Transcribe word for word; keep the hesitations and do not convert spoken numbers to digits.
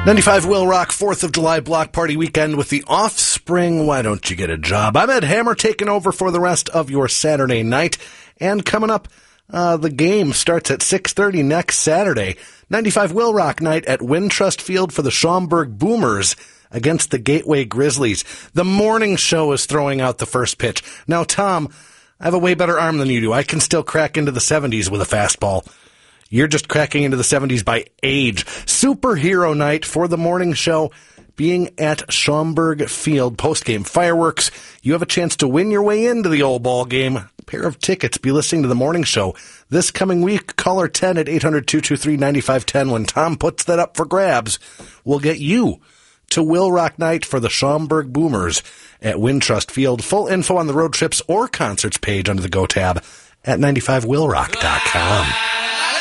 ninety-five Will Rock, fourth of July block party weekend with the Offspring. Why don't you get a job? I'm Ed Hammer, taking over for the rest of your Saturday night. And coming up, uh, the game starts at six thirty next Saturday. ninety-five Will Rock night at Wintrust Field for the Schaumburg Boomers against the Gateway Grizzlies. The morning show is throwing out the first pitch. Now, Tom, I have a way better arm than you do. I can still crack into the seventies with a fastball. You're just cracking into the seventies by age. Superhero night for the morning show being at Schaumburg Field. Postgame fireworks. You have a chance to win your way into the old ball game. A pair of tickets. Be listening to the morning show this coming week. Caller ten at eight hundred, two two three, nine five one zero. When Tom puts that up for grabs, we'll get you to Will Rock night for the Schaumburg Boomers at Wintrust Field. Full info on the road trips or concerts page under the Go tab at ninety-five will rock dot com.